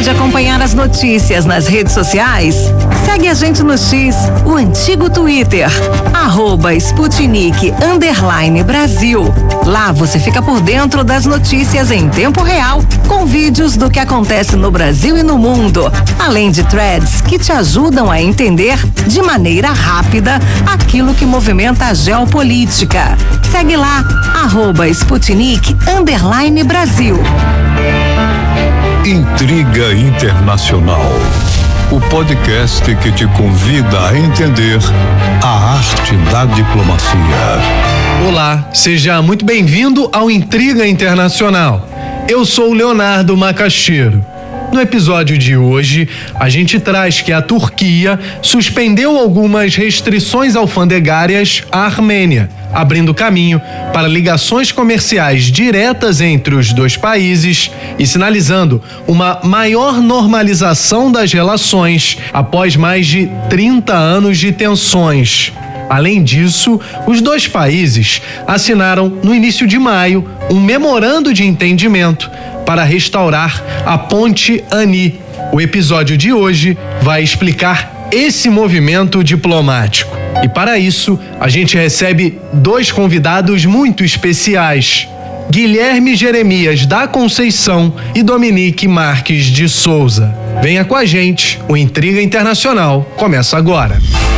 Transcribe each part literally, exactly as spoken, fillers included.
de acompanhar as notícias nas redes sociais? Segue a gente no X, o antigo Twitter, arroba Sputnik underline Brasil. Lá você fica por dentro das notícias em tempo real, com vídeos do que acontece no Brasil e no mundo, além de threads que te ajudam a entender de maneira rápida aquilo que movimenta a geopolítica. Segue lá, arroba Sputnik underline Brasil. Intriga Internacional, o podcast que te convida a entender a arte da diplomacia. Olá, seja muito bem-vindo ao Intriga Internacional. Eu sou o Leonardo Macaxeiro. No episódio de hoje, a gente traz que a Turquia suspendeu algumas restrições alfandegárias à Armênia, abrindo caminho para ligações comerciais diretas entre os dois países e sinalizando uma maior normalização das relações após mais de trinta anos de tensões. Além disso, os dois países assinaram no início de maio um memorando de entendimento para restaurar a Ponte Ani. O episódio de hoje vai explicar esse movimento diplomático. E para isso, a gente recebe dois convidados muito especiais: Guilherme Jeremias da Conceição e Dominique Marques de Souza. Venha com a gente, o Intriga Internacional começa agora.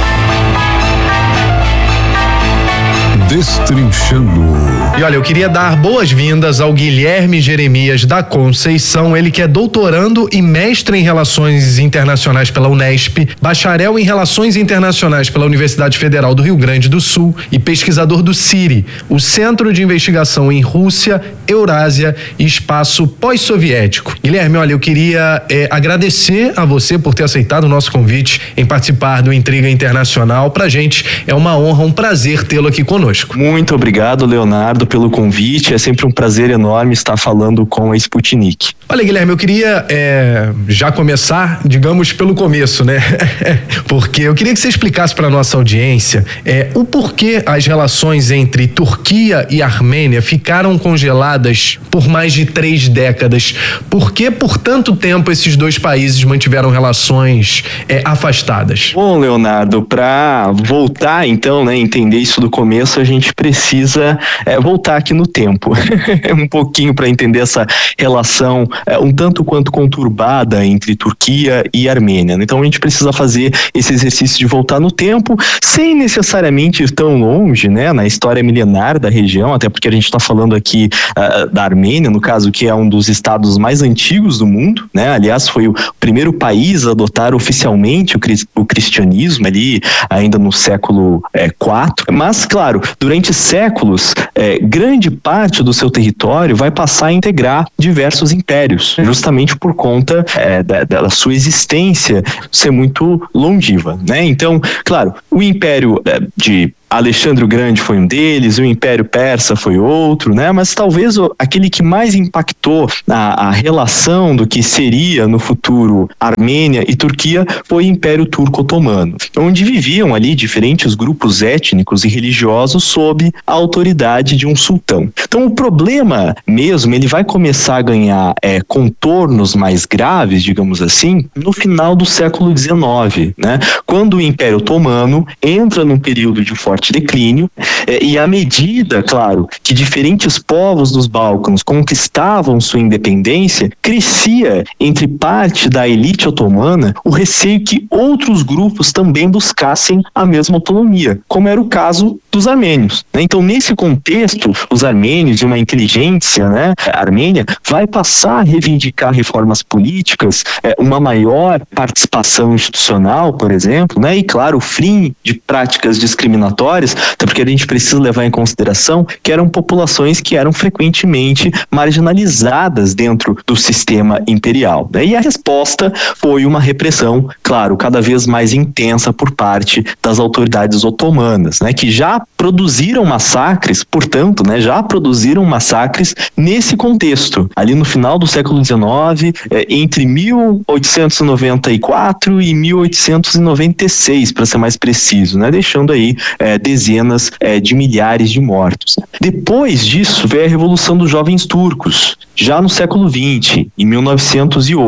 Destrinchando. E olha, eu queria dar boas-vindas ao Guilherme Jeremias da Conceição, ele que é doutorando e mestre em Relações Internacionais pela Unesp, bacharel em Relações Internacionais pela Universidade Federal do Rio Grande do Sul e pesquisador do CIRI, o Centro de Investigação em Rússia, Eurásia e Espaço Pós-Soviético. Guilherme, olha, eu queria é, agradecer a você por ter aceitado o nosso convite em participar do Intriga Internacional. Pra gente é uma honra, um prazer tê-lo aqui conosco. Muito obrigado, Leonardo, pelo convite. É sempre um prazer enorme estar falando com a Sputnik. Olha, Guilherme, eu queria é, já começar, digamos, pelo começo, né? Porque eu queria que você explicasse para a nossa audiência é, o porquê as relações entre Turquia e Armênia ficaram congeladas por mais de três décadas. Por que por tanto tempo esses dois países mantiveram relações é, afastadas? Bom, Leonardo, para voltar então, né, entender isso do começo, a gente precisa é, voltar aqui no tempo um pouquinho para entender essa relação é, um tanto quanto conturbada entre Turquia e Armênia. Então a gente precisa fazer esse exercício de voltar no tempo sem necessariamente ir tão longe, né, na história milenar da região, até porque a gente está falando aqui uh, da Armênia, no caso, que é um dos estados mais antigos do mundo, né? Aliás, foi o primeiro país a adotar oficialmente o, cri- o cristianismo ali ainda no século quatro, mas claro, durante séculos, é, grande parte do seu território vai passar a integrar diversos impérios, justamente por conta é, da, da sua existência ser muito longeva, né? Então, claro, o império é, de Alexandre o Grande foi um deles, o Império Persa foi outro, né? Mas talvez o, aquele que mais impactou a, a relação do que seria no futuro Armênia e Turquia foi o Império Turco-Otomano, onde viviam ali diferentes grupos étnicos e religiosos sob a autoridade de um sultão. Então o problema mesmo, ele vai começar a ganhar é, contornos mais graves, digamos assim, no final do século dezenove, né? Quando o Império Otomano entra num período de forte declínio, eh, e à medida, claro, que diferentes povos dos Balcãs conquistavam sua independência, crescia entre parte da elite otomana o receio que outros grupos também buscassem a mesma autonomia, como era o caso dos armênios, né? Então, nesse contexto, os armênios, de uma inteligência, né, armênia, vai passar a reivindicar reformas políticas, eh, uma maior participação institucional, por exemplo, né, e claro, o fim de práticas discriminatórias, até porque a gente precisa levar em consideração que eram populações que eram frequentemente marginalizadas dentro do sistema imperial, né? E a resposta foi uma repressão, claro, cada vez mais intensa por parte das autoridades otomanas, né, que já produziram massacres, portanto, né, já produziram massacres nesse contexto, ali no final do século dezenove, eh, entre mil oitocentos e noventa e quatro e mil oitocentos e noventa e seis, para ser mais preciso, né, deixando aí eh, dezenas eh, de milhares de mortos. Depois disso veio a Revolução dos Jovens Turcos, já no século vinte, em mil novecentos e oito.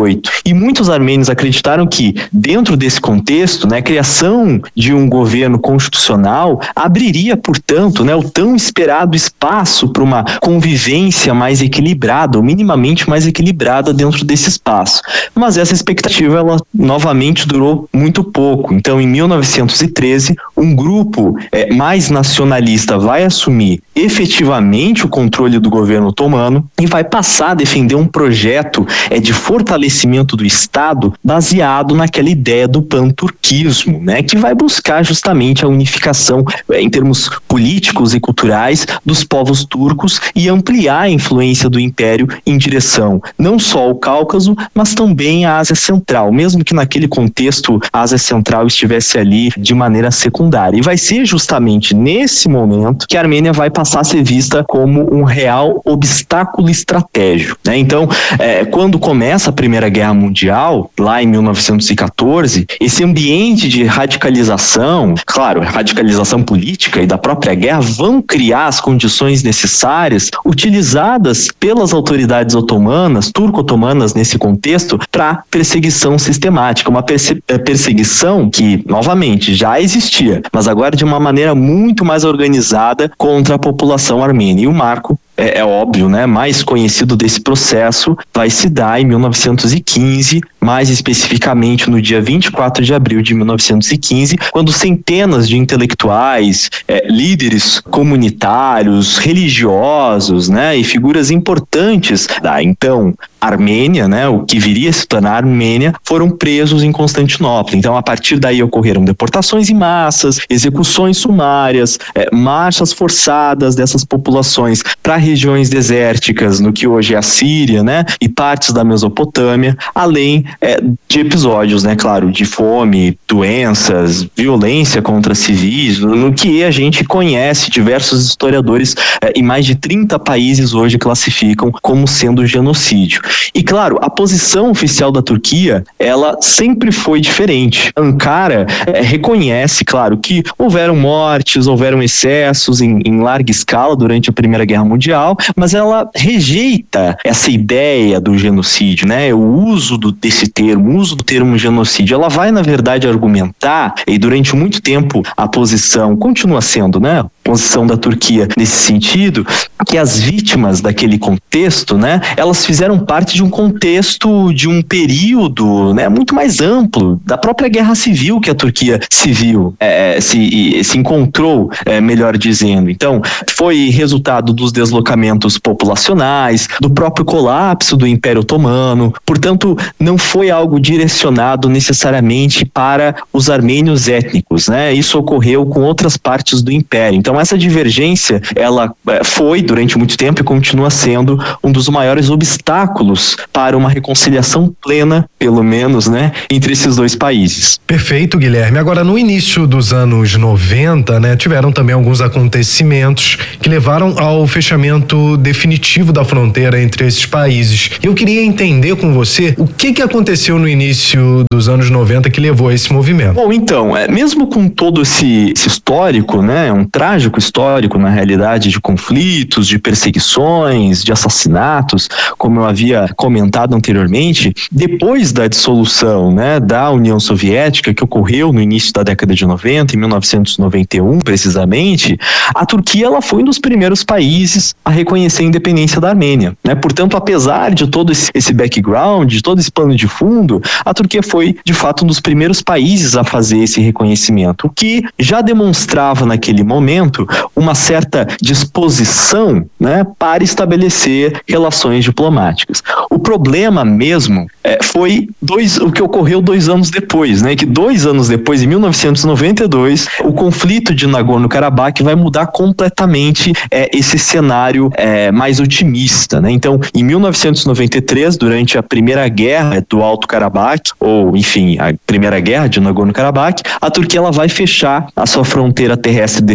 E muitos armênios acreditaram que, dentro desse contexto, né, a criação de um governo constitucional abriria, portanto, né, o tão esperado espaço para uma convivência mais equilibrada, ou minimamente mais equilibrada dentro desse espaço. Mas essa expectativa, ela novamente durou muito pouco. Então, em mil novecentos e treze, um grupo é, mais nacionalista vai assumir efetivamente o controle do governo otomano e vai passar a defender um projeto é, de fortalecimento do Estado baseado naquela ideia do panturquismo, né, que vai buscar justamente a unificação é, em termos políticos e culturais dos povos turcos e ampliar a influência do Império em direção não só ao Cáucaso, mas também à Ásia Central, mesmo que naquele contexto a Ásia Central estivesse ali de maneira secundária. E vai ser justamente nesse momento que a Armênia vai passar a ser vista como um real obstáculo estratégico, né? Então, é, quando começa a Primeira Guerra Mundial, lá em mil novecentos e catorze, esse ambiente de radicalização, claro, radicalização política e da própria guerra, vão criar as condições necessárias utilizadas pelas autoridades otomanas, turco-otomanas nesse contexto, para perseguição sistemática, uma perse- perseguição que, novamente, já existia, mas agora de uma maneira muito mais organizada contra a população armênia. E o marco É, é óbvio, né, mais conhecido desse processo vai se dar em mil novecentos e quinze, mais especificamente no dia vinte e quatro de abril de mil novecentos e quinze, quando centenas de intelectuais, é, líderes comunitários, religiosos, né, e figuras importantes da então Armênia, né, o que viria a se tornar Armênia, foram presos em Constantinopla. Então, a partir daí ocorreram deportações em massas, execuções sumárias, é, marchas forçadas dessas populações para regiões desérticas, no que hoje é a Síria, né, e partes da Mesopotâmia, além é, de episódios, né, claro, de fome, doenças, violência contra civis, no que a gente conhece, diversos historiadores é, em mais de trinta países hoje classificam como sendo genocídio. E claro, a posição oficial da Turquia, ela sempre foi diferente. Ankara é, reconhece, claro, que houveram mortes, houveram excessos em, em larga escala durante a Primeira Guerra Mundial, mas ela rejeita essa ideia do genocídio, né? O uso do, desse termo, o uso do termo genocídio. Ela vai, na verdade, argumentar, e durante muito tempo a posição continua sendo, né? Posição da Turquia nesse sentido, que as vítimas daquele contexto, né, elas fizeram parte de um contexto, de um período, né, muito mais amplo, da própria guerra civil que a Turquia se viu, é, se, se encontrou, é, melhor dizendo. Então, foi resultado dos deslocamentos populacionais, do próprio colapso do Império Otomano, portanto, não foi algo direcionado necessariamente para os armênios étnicos, né, isso ocorreu com outras partes do Império. Então, essa divergência, ela foi durante muito tempo e continua sendo um dos maiores obstáculos para uma reconciliação plena, pelo menos, né, entre esses dois países. Perfeito, Guilherme. Agora, no início dos anos noventa, né, tiveram também alguns acontecimentos que levaram ao fechamento definitivo da fronteira entre esses países. Eu queria entender com você o que que aconteceu no início dos anos noventa que levou a esse movimento. Bom, então, é, mesmo com todo esse, esse histórico, né, um trágico histórico, na realidade, de conflitos, de perseguições, de assassinatos, como eu havia comentado anteriormente, depois da dissolução, né, da União Soviética, que ocorreu no início da década de noventa, em mil novecentos e noventa e um, precisamente, a Turquia, ela foi um dos primeiros países a reconhecer a independência da Armênia, né? Portanto, apesar de todo esse, esse background, de todo esse pano de fundo, a Turquia foi, de fato, um dos primeiros países a fazer esse reconhecimento, o que já demonstrava naquele momento uma certa disposição, né, para estabelecer relações diplomáticas. O problema mesmo é, foi dois, o que ocorreu dois anos depois, né, que dois anos depois, em mil novecentos e noventa e dois, o conflito de Nagorno-Karabakh vai mudar completamente é, esse cenário é, mais otimista, né? Então, em mil novecentos e noventa e três, durante a primeira guerra do Alto Karabakh, ou enfim, a primeira guerra de Nagorno-Karabakh, a Turquia ela vai fechar a sua fronteira terrestre definitivamente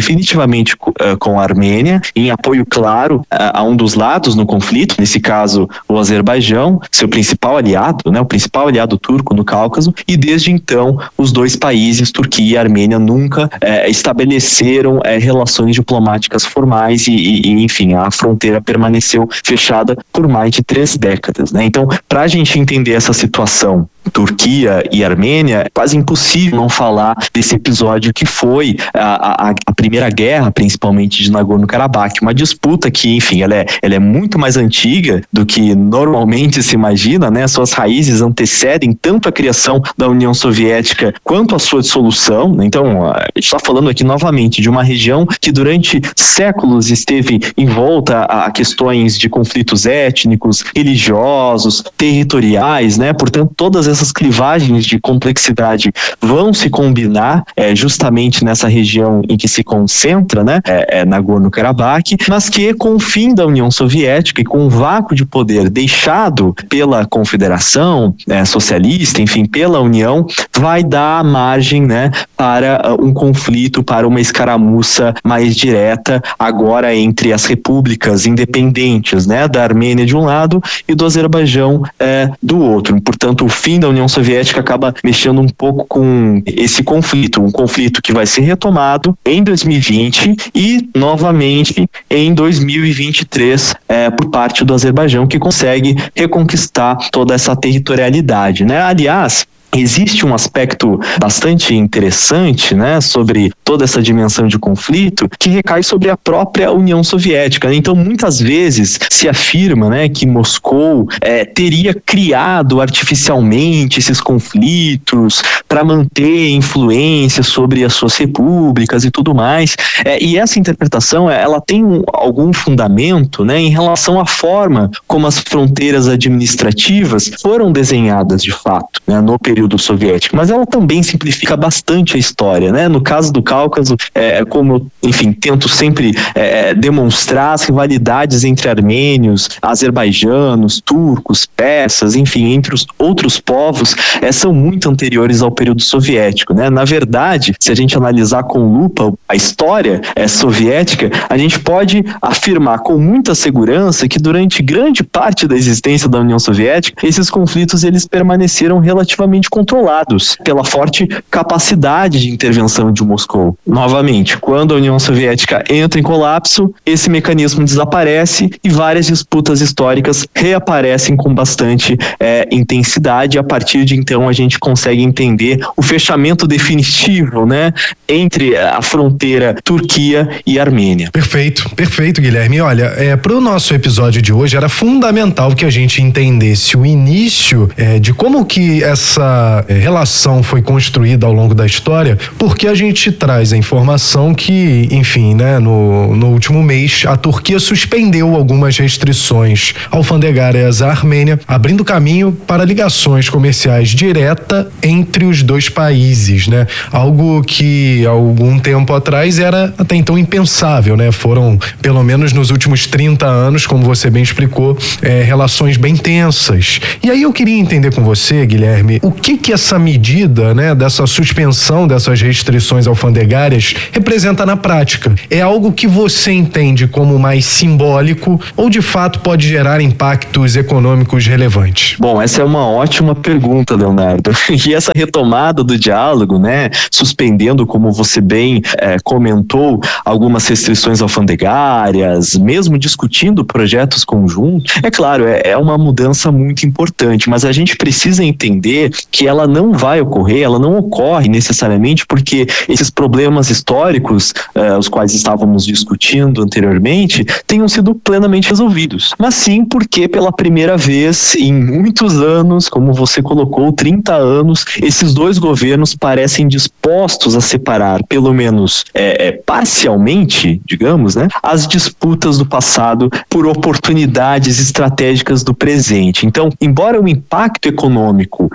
exclusivamente uh, com a Armênia, em apoio claro uh, a um dos lados no conflito, nesse caso o Azerbaijão, seu principal aliado, né, o principal aliado turco no Cáucaso, e desde então os dois países, Turquia e Armênia, nunca uh, estabeleceram uh, relações diplomáticas formais e, e, enfim, a fronteira permaneceu fechada por mais de três décadas, né? Então, para a gente entender essa situação, Turquia e Armênia, é quase impossível não falar desse episódio que foi a, a, a primeira guerra, principalmente de Nagorno-Karabakh, uma disputa que, enfim, ela é, ela é muito mais antiga do que normalmente se imagina, né? Suas raízes antecedem tanto a criação da União Soviética quanto a sua dissolução. Então, a gente está falando aqui novamente de uma região que durante séculos esteve envolta a questões de conflitos étnicos, religiosos, territoriais, né? Portanto, todas essas clivagens de complexidade vão se combinar é, justamente nessa região em que se concentra, né, é, é Nagorno-Karabakh, mas que com o fim da União Soviética e com o vácuo de poder deixado pela Confederação é, Socialista, enfim, pela União, vai dar margem, né, para um conflito, para uma escaramuça mais direta agora entre as repúblicas independentes, né, da Armênia de um lado e do Azerbaijão é, do outro. Portanto, o fim da União Soviética acaba mexendo um pouco com esse conflito, um conflito que vai ser retomado em dois mil e vinte e novamente em dois mil e vinte e três é, por parte do Azerbaijão, que consegue reconquistar toda essa territorialidade, né? Aliás, existe um aspecto bastante interessante, né, sobre toda essa dimensão de conflito que recai sobre a própria União Soviética, né? Então, muitas vezes se afirma, né, que Moscou é, teria criado artificialmente esses conflitos para manter influência sobre as suas repúblicas e tudo mais. É, e essa interpretação, ela tem um, algum fundamento, né, em relação à forma como as fronteiras administrativas foram desenhadas de fato, né, no período do soviético, mas ela também simplifica bastante a história, né? No caso do Cáucaso, é, como eu, enfim, tento sempre é, demonstrar as rivalidades entre armênios, azerbaijanos, turcos, persas, enfim, entre os outros povos, é, são muito anteriores ao período soviético, né? Na verdade, se a gente analisar com lupa a história é, soviética, a gente pode afirmar com muita segurança que durante grande parte da existência da União Soviética, esses conflitos eles permaneceram relativamente controlados pela forte capacidade de intervenção de Moscou. Novamente, quando a União Soviética entra em colapso, esse mecanismo desaparece e várias disputas históricas reaparecem com bastante é, intensidade. A partir de então a gente consegue entender o fechamento definitivo, né, entre a fronteira Turquia e Armênia. Perfeito, perfeito, Guilherme. Olha, é, para o nosso episódio de hoje era fundamental que a gente entendesse o início é, de como que essa relação foi construída ao longo da história, porque a gente traz a informação que, enfim, né, no, no último mês, a Turquia suspendeu algumas restrições alfandegárias à Armênia, abrindo caminho para ligações comerciais direta entre os dois países, né? Algo que, há algum tempo atrás, era até então impensável, né? Foram, pelo menos nos últimos trinta anos, como você bem explicou, é, relações bem tensas. E aí eu queria entender com você, Guilherme, o que que essa medida, né, dessa suspensão dessas restrições alfandegárias representa na prática? É algo que você entende como mais simbólico ou de fato pode gerar impactos econômicos relevantes? Bom, essa é uma ótima pergunta, Leonardo. E essa retomada do diálogo, né, suspendendo, como você bem é, comentou, algumas restrições alfandegárias, mesmo discutindo projetos conjuntos, é claro, é, é uma mudança muito importante, mas a gente precisa entender que ela não vai ocorrer, ela não ocorre necessariamente porque esses problemas históricos, eh, os quais estávamos discutindo anteriormente, tenham sido plenamente resolvidos. Mas sim porque pela primeira vez em muitos anos, como você colocou, trinta anos, esses dois governos parecem dispostos a separar, pelo menos eh, eh, parcialmente, digamos, né, as disputas do passado por oportunidades estratégicas do presente. Então, embora o impacto econômico imediato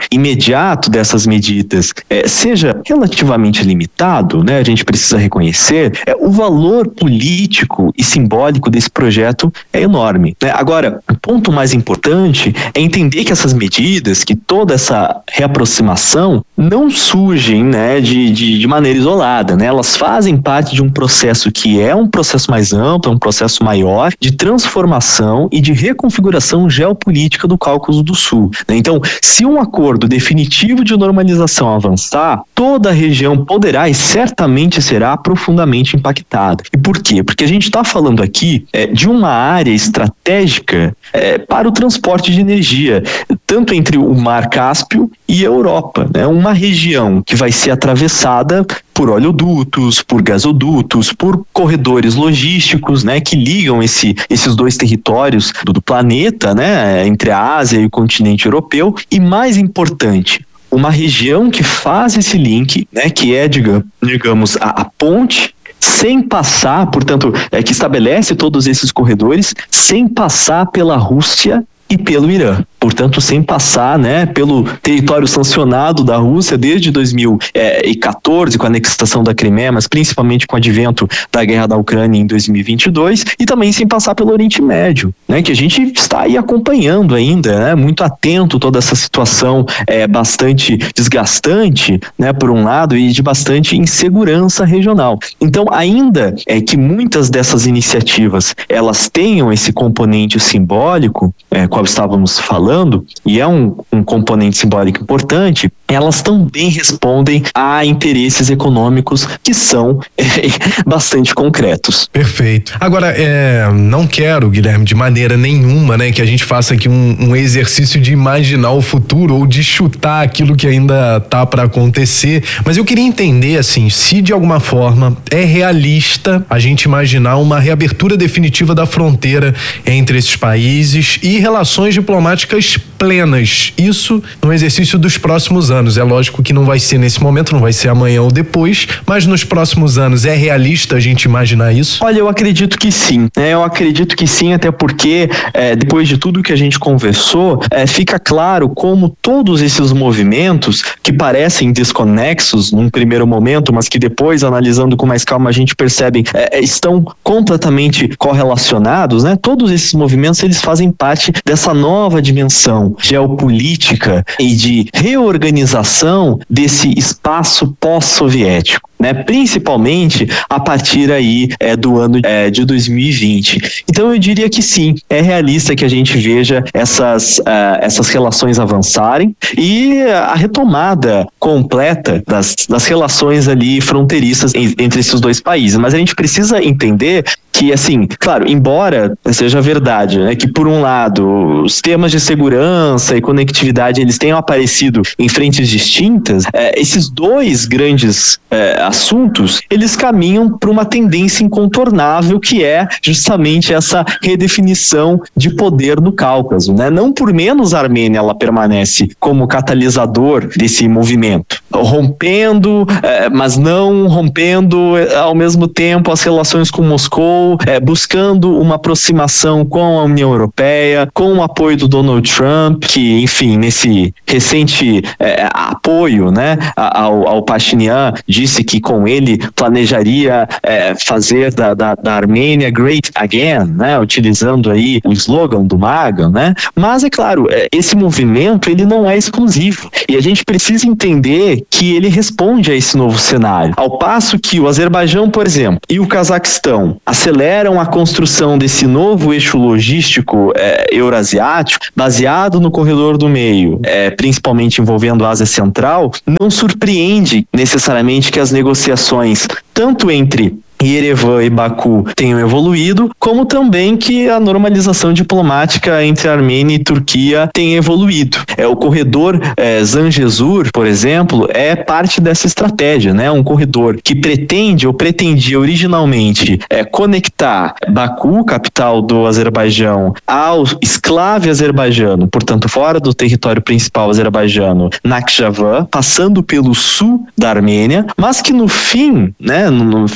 imediato dessas medidas é, seja relativamente limitado, né, a gente precisa reconhecer, é, o valor político e simbólico desse projeto é enorme, né? Agora, o ponto mais importante é entender que essas medidas, que toda essa reaproximação não surgem, né, de, de, de maneira isolada, né? Elas fazem parte de um processo que é um processo mais amplo, é um processo maior de transformação e de reconfiguração geopolítica do Cáucaso do Sul, né? Então, se um acordo definitivo de normalização avançar, toda a região poderá e certamente será profundamente impactada. E por quê? Porque a gente está falando aqui é, de uma área estratégica é, para o transporte de energia, tanto entre o Mar Cáspio e a Europa, né? Uma região que vai ser atravessada por oleodutos, por gasodutos, por corredores logísticos, né, que ligam esse, esses dois territórios do, do planeta, né, entre a Ásia e o continente europeu, e mais importante, uma região que faz esse link, né, que é, digamos, digamos a, a ponte, sem passar, portanto, é, que estabelece todos esses corredores, sem passar pela Rússia e pelo Irã. Portanto, sem passar, né, pelo território sancionado da Rússia desde dois mil e quatorze, com a anexação da Crimeia, mas principalmente com o advento da guerra da Ucrânia em dois mil e vinte e dois, e também sem passar pelo Oriente Médio, né, que a gente está aí acompanhando ainda, né, muito atento toda essa situação é, bastante desgastante, né, por um lado, e de bastante insegurança regional. Então, ainda é que muitas dessas iniciativas, elas tenham esse componente simbólico, é, qual estávamos falando, e é um, um componente simbólico importante, elas também respondem a interesses econômicos que são é, bastante concretos. Perfeito. Agora, é, não quero, Guilherme, de maneira nenhuma, né, que a gente faça aqui um, um exercício de imaginar o futuro ou de chutar aquilo que ainda tá para acontecer, mas eu queria entender, assim, se de alguma forma é realista a gente imaginar uma reabertura definitiva da fronteira entre esses países e relações diplomáticas plenas, isso no exercício dos próximos anos. É lógico que não vai ser nesse momento, não vai ser amanhã ou depois, mas nos próximos anos é realista a gente imaginar isso? Olha, eu acredito que sim, né? Eu acredito que sim, até porque é, depois de tudo que a gente conversou, é, fica claro como todos esses movimentos que parecem desconexos num primeiro momento, mas que depois, analisando com mais calma, a gente percebe é, estão completamente correlacionados, né? Todos esses movimentos, eles fazem parte dessa nova dimensão geopolítica e de reorganização desse espaço pós-soviético, né? Principalmente a partir aí é, do ano é, de dois mil e vinte. Então eu diria que sim, é realista que a gente veja essas, uh, essas relações avançarem e a retomada completa das, das relações ali fronteiriças em, entre esses dois países. Mas a gente precisa entender que, assim, claro, embora seja verdade, né, que por um lado os temas de segurança e conectividade eles tenham aparecido em frentes distintas, é, esses dois grandes é, assuntos, eles caminham para uma tendência incontornável, que é justamente essa redefinição de poder no Cáucaso, né? Não por menos a Armênia ela permanece como catalisador desse movimento, rompendo, é, mas não rompendo ao mesmo tempo as relações com Moscou, é, buscando uma aproximação com a União Europeia, com o apoio do Donald Trump, que, enfim, nesse recente é, apoio, né, ao, ao Pashinyan, disse que com ele planejaria é, fazer da, da, da Armênia great again, né, utilizando aí o slogan do MAGA, né, mas é claro, esse movimento ele não é exclusivo e a gente precisa entender que ele responde a esse novo cenário, ao passo que o Azerbaijão, por exemplo, e o Cazaquistão aceleram a construção desse novo eixo logístico é, eurasiático, baseado no corredor do meio, é, principalmente envolvendo a Ásia Central, não surpreende necessariamente que as negociações, tanto entre Yerevan e Baku tenham evoluído, como também que a normalização diplomática entre Armênia e Turquia tenha evoluído. É, o corredor é, Zangezur, por exemplo, é parte dessa estratégia, né? Um corredor que pretende ou pretendia originalmente é, conectar Baku, capital do Azerbaijão, ao esclave azerbaijano, portanto fora do território principal azerbaijano, Nakhchivan, passando pelo sul da Armênia, mas que no fim, né, no, no final das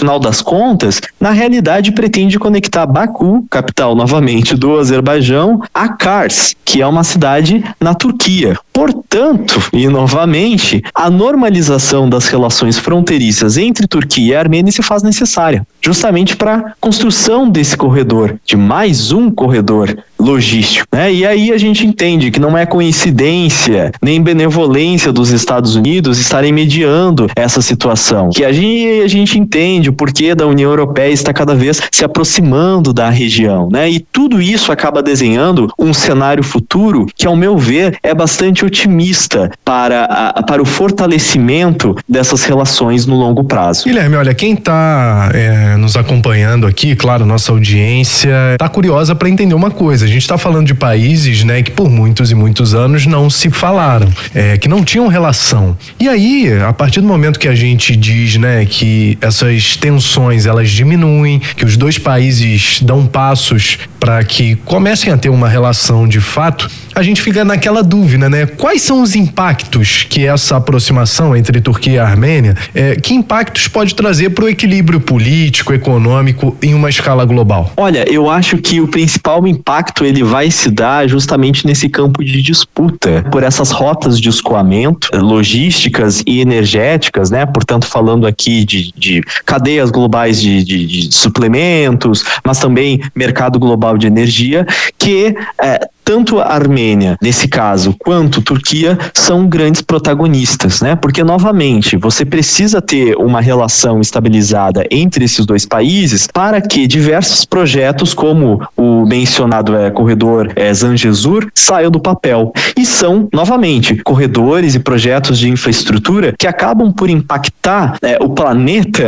contas, na realidade pretende conectar Baku, capital novamente do Azerbaijão, a Kars, que é uma cidade na Turquia. Portanto, e novamente, a normalização das relações fronteiriças entre Turquia e Armênia se faz necessária, justamente para a construção desse corredor, de mais um corredor logístico, né? E aí a gente entende que não é coincidência nem benevolência dos Estados Unidos estarem mediando essa situação, que a gente, a gente entende o porquê da União Europeia está cada vez se aproximando da região, né? E tudo isso acaba desenhando um cenário futuro que, ao meu ver, é bastante otimista para, a, para o fortalecimento dessas relações no longo prazo. Guilherme, olha, quem está é, nos acompanhando aqui, claro, nossa audiência está curiosa para entender uma coisa. A gente está falando de países, né, que por muitos e muitos anos não se falaram, é, que não tinham relação. E aí, a partir do momento que a gente diz, né, que essas tensões elas diminuem, que os dois países dão passos para que comecem a ter uma relação de fato, a gente fica naquela dúvida, né? Quais são os impactos que essa aproximação entre Turquia e Armênia, é, que impactos pode trazer para o equilíbrio político, econômico em uma escala global? Olha, eu acho que o principal impacto ele vai se dar justamente nesse campo de disputa por essas rotas de escoamento, logísticas e energéticas, né? Portanto, falando aqui de, de cadeias globais de, de, de suplementos, mas também mercado global de energia, que é, tanto a Armênia, nesse caso, quanto Turquia são grandes protagonistas, né? Porque, novamente, você precisa ter uma relação estabilizada entre esses dois países para que diversos projetos, como o mencionado é, corredor é, Zangezur, saiam do papel. E são, novamente, corredores e projetos de infraestrutura que acabam por impactar é, o planeta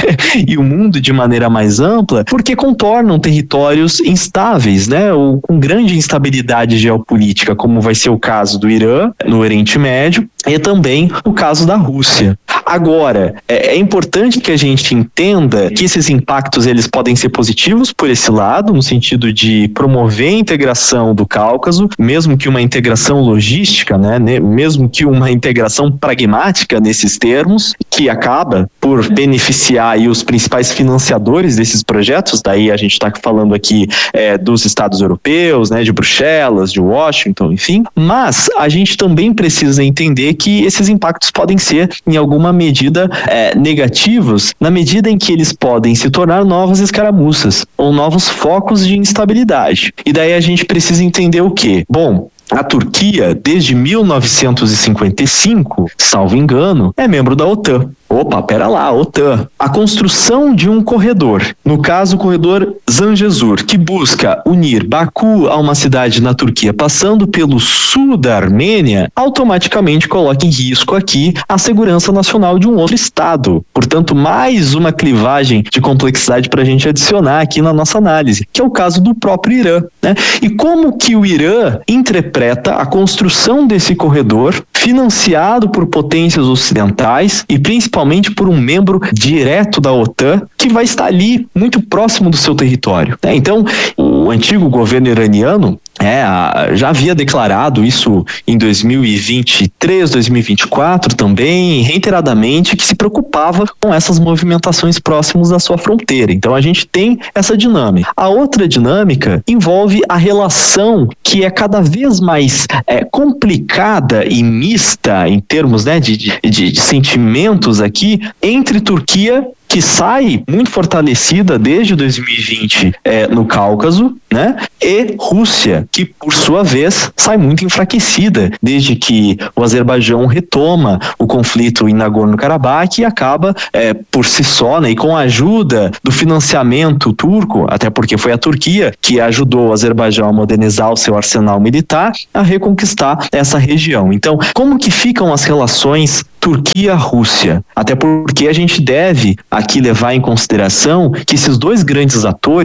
e o mundo de maneira mais ampla, porque contornam territórios instáveis, né? Ou com grande instabilidade geopolítica, como vai ser o caso do Irã, no Oriente Médio, e também o caso da Rússia. Agora, é, é importante que a gente entenda que esses impactos eles podem ser positivos por esse lado, no sentido de promover a integração do Cáucaso, mesmo que uma integração logística, né, mesmo que uma integração pragmática nesses termos, que acaba por beneficiar aí os principais financiadores desses projetos. Daí a gente está falando aqui é, dos Estados europeus, né, de Bruxelas, de Washington, enfim. Mas a gente também precisa entender que esses impactos podem ser, em alguma medida, é, negativos, na medida em que eles podem se tornar novas escaramuças ou novos focos de instabilidade. E daí a gente precisa entender o quê? Bom, a Turquia, desde mil novecentos e cinquenta e cinco, salvo engano, é membro da OTAN. Opa, pera lá, OTAN. A construção de um corredor, no caso o corredor Zangezur, que busca unir Baku a uma cidade na Turquia, passando pelo sul da Armênia, automaticamente coloca em risco aqui a segurança nacional de um outro estado. Portanto, mais uma clivagem de complexidade para a gente adicionar aqui na nossa análise, que é o caso do próprio Irã, né? E como que o Irã interpreta a construção desse corredor, financiado por potências ocidentais e principalmente por um membro direto da OTAN que vai estar ali muito próximo do seu território, né? Então, o antigo governo iraniano É, já havia declarado isso em dois mil e vinte e três, dois mil e vinte e quatro também, reiteradamente, que se preocupava com essas movimentações próximas da sua fronteira. Então a gente tem essa dinâmica. A outra dinâmica envolve a relação que é cada vez mais é, complicada e mista em termos, né, de, de, de sentimentos aqui entre Turquia, que sai muito fortalecida desde dois mil e vinte é, no Cáucaso, né? E Rússia, que por sua vez sai muito enfraquecida desde que o Azerbaijão retoma o conflito em Nagorno-Karabakh e acaba é, por si só, né, e com a ajuda do financiamento turco, até porque foi a Turquia que ajudou o Azerbaijão a modernizar o seu arsenal militar, a reconquistar essa região. Então, como que ficam as relações Turquia-Rússia? Até porque a gente deve aqui levar em consideração que esses dois grandes atores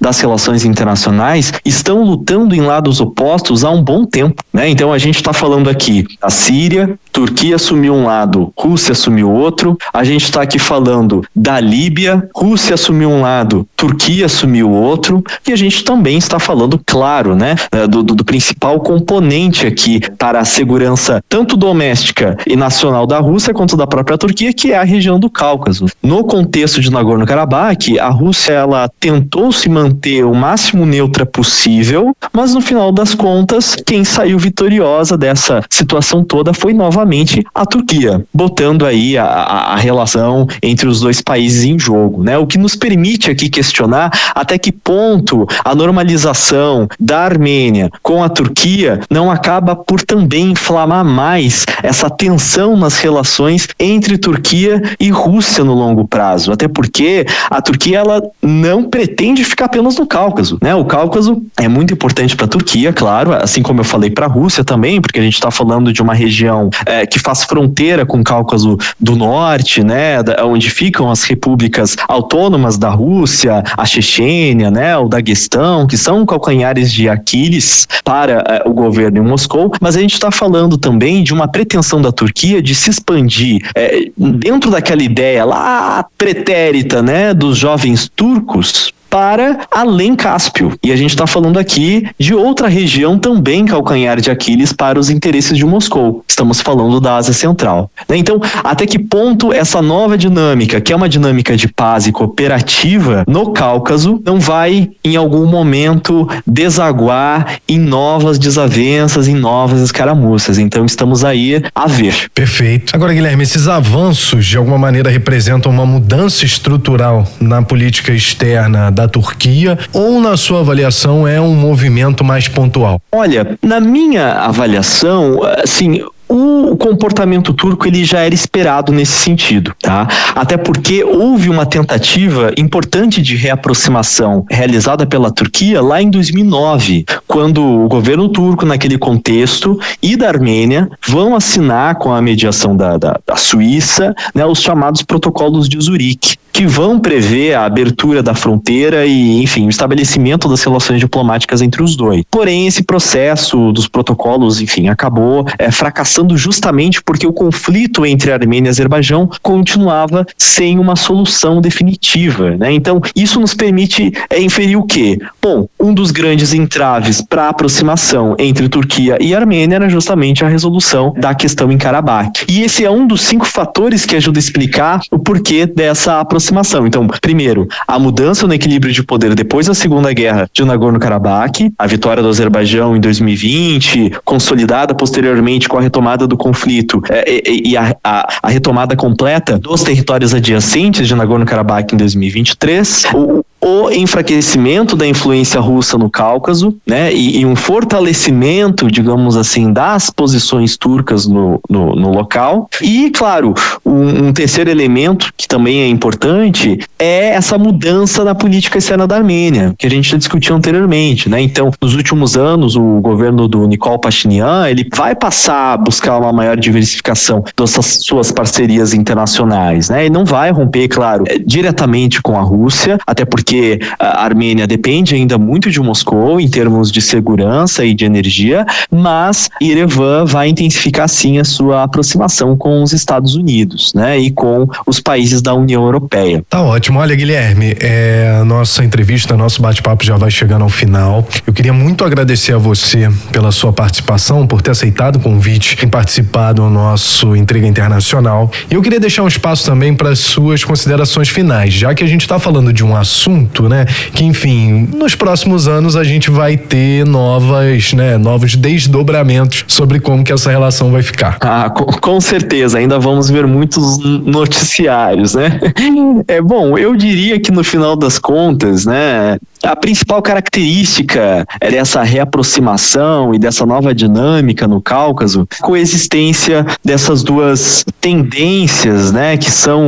das relações internacionais estão lutando em lados opostos há um bom tempo, né? Então a gente está falando aqui da Síria, Turquia assumiu um lado, Rússia assumiu outro. A gente está aqui falando da Líbia, Rússia assumiu um lado, Turquia assumiu outro. E a gente também está falando, claro, né, do, do, do principal componente aqui para a segurança tanto doméstica e nacional da Rússia quanto da própria Turquia, que é a região do Cáucaso. No contexto de Nagorno-Karabakh, a Rússia ela tentou se manter o máximo neutra possível, mas no final das contas, quem saiu vitoriosa dessa situação toda foi novamente a Turquia, botando aí a, a, a relação entre os dois países em jogo, né? O que nos permite aqui questionar até que ponto a normalização da Armênia com a Turquia não acaba por também inflamar mais essa tensão nas relações entre Turquia e Rússia no longo prazo, até porque a Turquia ela não pretende ficar apenas no Cáucaso, né? O Cáucaso é muito importante para a Turquia, claro, assim como eu falei para a Rússia também, porque a gente está falando de uma região É, que faz fronteira com o Cáucaso do Norte, né, da, onde ficam as repúblicas autônomas da Rússia, a Chechênia, né, o Daguestão, que são calcanhares de Aquiles para é, o governo em Moscou, mas a gente está falando também de uma pretensão da Turquia de se expandir é, dentro daquela ideia lá pretérita, né, dos jovens turcos, para além Cáspio. E a gente está falando aqui de outra região também calcanhar de Aquiles para os interesses de Moscou. Estamos falando da Ásia Central. Então, até que ponto essa nova dinâmica, que é uma dinâmica de paz e cooperativa no Cáucaso, não vai, em algum momento, desaguar em novas desavenças, em novas escaramuças? Então, estamos aí a ver. Perfeito. Agora, Guilherme, esses avanços, de alguma maneira, representam uma mudança estrutural na política externa da Turquia, ou na sua avaliação é um movimento mais pontual? Olha, na minha avaliação, assim, o comportamento turco ele já era esperado nesse sentido, tá? Até porque houve uma tentativa importante de reaproximação realizada pela Turquia lá em dois mil e nove, quando o governo turco, naquele contexto, e da Armênia vão assinar com a mediação da, da, da Suíça, né, os chamados protocolos de Zurique, que vão prever a abertura da fronteira e, enfim, o estabelecimento das relações diplomáticas entre os dois. Porém, esse processo dos protocolos, enfim, acabou é, fracassando justamente porque o conflito entre Armênia e Azerbaijão continuava sem uma solução definitiva, né? Então, isso nos permite é, inferir o quê? Bom, um dos grandes entraves para a aproximação entre Turquia e Armênia era justamente a resolução da questão em Karabakh. E esse é um dos cinco fatores que ajuda a explicar o porquê dessa aproximação. Então, primeiro, a mudança no equilíbrio de poder depois da Segunda Guerra de Nagorno-Karabakh, a vitória do Azerbaijão em dois mil e vinte, consolidada posteriormente com a retomada do conflito é, e, e a, a, a retomada completa dos territórios adjacentes de Nagorno-Karabakh em dois mil e vinte e três, o, o enfraquecimento da influência russa no Cáucaso, né, e, e um fortalecimento, digamos assim, das posições turcas no, no, no local. E, claro, um, um terceiro elemento que também é importante é essa mudança na política externa da Armênia, que a gente já discutiu anteriormente, né? Então, nos últimos anos, o governo do Nikol Pashinyan, ele vai passar a buscar uma maior diversificação das suas parcerias internacionais, né? E não vai romper, claro, diretamente com a Rússia, até porque a Armênia depende ainda muito de Moscou em termos de segurança e de energia, mas Yerevan vai intensificar sim a sua aproximação com os Estados Unidos, né? E com os países da União Europeia. Tá ótimo. Olha, Guilherme, é, a nossa entrevista, nosso bate-papo já vai chegando ao final. Eu queria muito agradecer a você pela sua participação, por ter aceitado o convite em participar do nosso Intriga Internacional. E eu queria deixar um espaço também para as suas considerações finais, já que a gente está falando de um assunto, né, que, enfim, nos próximos anos a gente vai ter novas, né, novos desdobramentos sobre como que essa relação vai ficar. Ah, com, com certeza, ainda vamos ver muitos noticiários, né? É bom, eu diria que no final das contas, né, a principal característica dessa reaproximação e dessa nova dinâmica no Cáucaso, coexistência dessas duas tendências, né, que são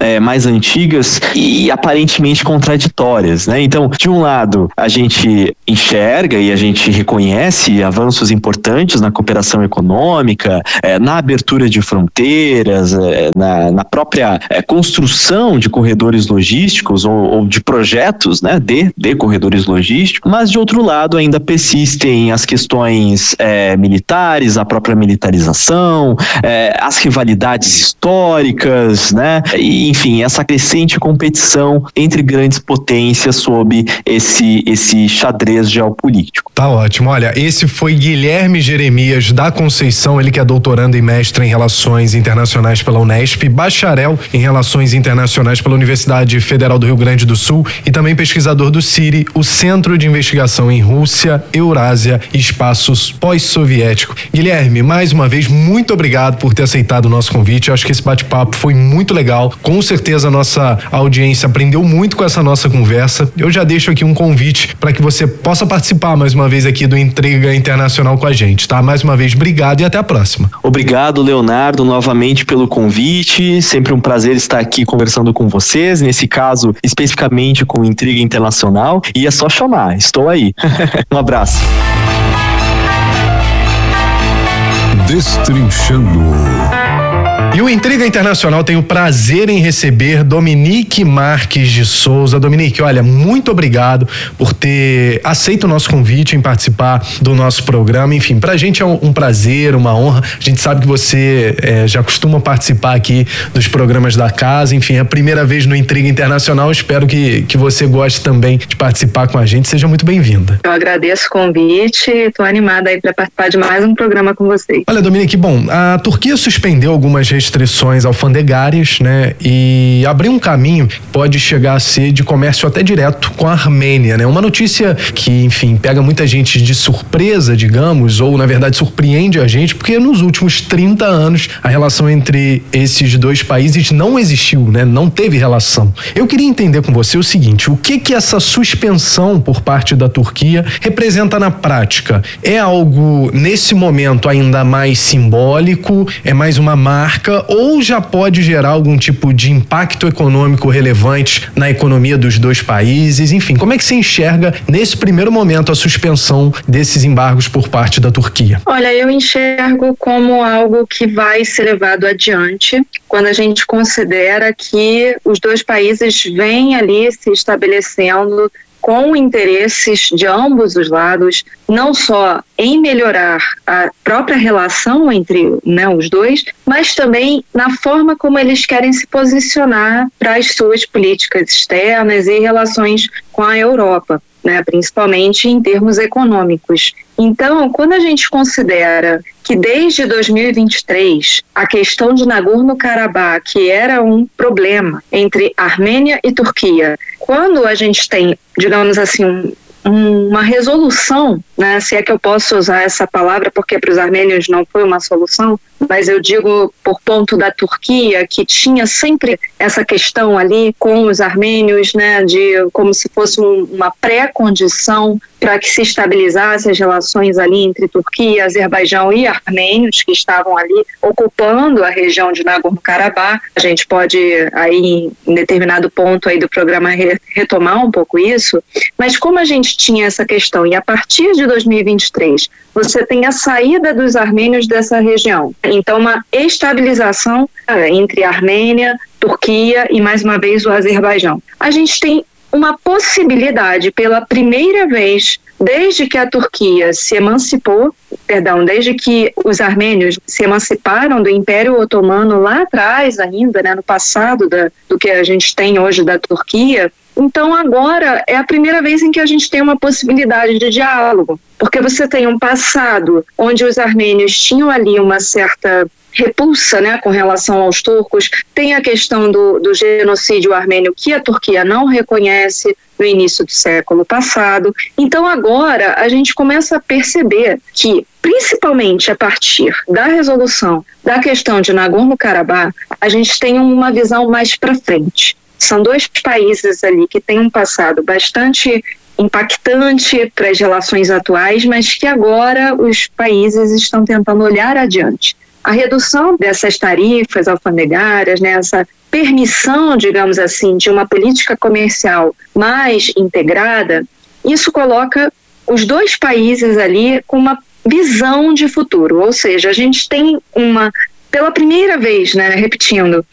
é, mais antigas e aparentemente contraditórias, né? Então, de um lado, a gente enxerga e a gente reconhece avanços importantes na cooperação econômica, é, na abertura de fronteiras, é, na, na própria é, construção de corredores logísticos ou, ou de projetos, né, de, de corredores logísticos, mas de outro lado ainda persistem as questões é, militares, a própria militarização, é, as rivalidades históricas, né, e, enfim, essa crescente competição entre grandes potências sob esse, esse xadrez geopolítico. Tá ótimo. Olha, esse foi Guilherme Jeremias da Conceição, ele que é doutorando e mestre em Relações Internacionais pela Unesp, bacharel em Relações Internacionais pela Universidade Federal do Rio Grande do Sul e também pesquisador do C I R I, o Centro de Investigação em Rússia, Eurásia e Espaços Pós-Soviético. Guilherme, mais uma vez, muito obrigado por ter aceitado o nosso convite. Eu acho que esse bate-papo foi muito legal. Com certeza a nossa audiência aprendeu muito com essa nossa conversa. Eu já deixo aqui um convite para que você possa participar mais uma vez aqui do Intriga Internacional com a gente, tá? Mais uma vez, obrigado e até a próxima. Obrigado, Leonardo, novamente pelo convite. Sempre um prazer estar aqui conversando com vocês, nesse caso, especificamente com Intriga Internacional. E é só chamar, estou aí. Um abraço. Destrinchando. E o Intriga Internacional tem o prazer em receber Dominique Marques de Souza. Dominique, olha, muito obrigado por ter aceito o nosso convite em participar do nosso programa. Enfim, pra gente é um, um prazer, uma honra. A gente sabe que você é, já costuma participar aqui dos programas da casa. Enfim, é a primeira vez no Intriga Internacional. Espero que, que você goste também de participar com a gente. Seja muito bem-vinda. Eu agradeço o convite. Estou animada aí para participar de mais um programa com vocês. Olha, Dominique, bom, a Turquia suspendeu algumas restrições alfandegárias, né, e abriu um caminho que pode chegar a ser de comércio até direto com a Armênia, né? Uma notícia que, enfim, pega muita gente de surpresa, digamos, ou na verdade surpreende a gente, porque nos últimos trinta anos a relação entre esses dois países não existiu, né? Não teve relação. Eu queria entender com você o seguinte: o que que essa suspensão por parte da Turquia representa na prática? É algo nesse momento ainda mais simbólico? É mais uma marca? Ou já pode gerar algum tipo de impacto econômico relevante na economia dos dois países? Enfim, como é que você enxerga nesse primeiro momento a suspensão desses embargos por parte da Turquia? Olha, eu enxergo como algo que vai ser levado adiante quando a gente considera que os dois países vêm ali se estabelecendo com interesses de ambos os lados, não só em melhorar a própria relação entre, né, os dois, mas também na forma como eles querem se posicionar para as suas políticas externas e relações com a Europa, né, principalmente em termos econômicos. Então, quando a gente considera que desde dois mil e vinte e três a questão de Nagorno-Karabakh, que era um problema entre Armênia e Turquia, quando a gente tem, digamos assim, um, uma resolução, né, se é que eu posso usar essa palavra, porque para os armênios não foi uma solução, mas eu digo por ponto da Turquia, que tinha sempre essa questão ali com os armênios, né, de como se fosse um, uma pré-condição para que se estabilizasse as relações ali entre Turquia, Azerbaijão e armênios que estavam ali ocupando a região de Nagorno-Karabakh. A gente pode aí em determinado ponto aí do programa re- retomar um pouco isso, mas como a gente tinha essa questão e a partir de dois mil e vinte e três você tem a saída dos armênios dessa região, então uma estabilização entre a Armênia, Turquia e mais uma vez o Azerbaijão. A gente tem uma possibilidade pela primeira vez desde que a Turquia se emancipou, perdão, desde que os armênios se emanciparam do Império Otomano lá atrás ainda, né, no passado da, do que a gente tem hoje da Turquia. Então agora é a primeira vez em que a gente tem uma possibilidade de diálogo, porque você tem um passado onde os armênios tinham ali uma certa repulsa, né, com relação aos turcos, tem a questão do, do genocídio armênio que a Turquia não reconhece no início do século passado. Então agora a gente começa a perceber que, principalmente a partir da resolução da questão de Nagorno-Karabakh, a gente tem uma visão mais para frente. São dois países ali que têm um passado bastante impactante para as relações atuais, mas que agora os países estão tentando olhar adiante. A redução dessas tarifas alfandegárias, né, essa permissão, digamos assim, de uma política comercial mais integrada, isso coloca os dois países ali com uma visão de futuro, ou seja, a gente tem uma, pela primeira vez, né, repetindo,